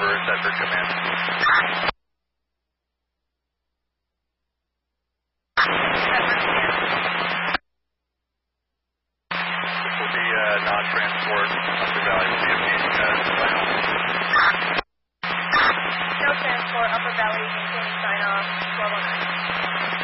River, Sedgwick Command. This will be non-transport. The value will be obtained final.